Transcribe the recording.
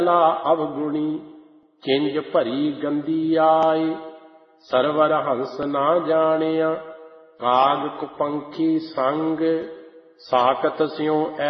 ਅਵਗੁਣੀ ਕਿੰਜ ਭਰੀ ਗੰਦੀ ਆਏ। ਸਰਵਰ ਹੰਸ ਨਾ ਜਾਣਿਆ ਕਾਗ ਕੁਪੰਖੀ ਸੰਗ ਸਾਕਤ ਸਿਉ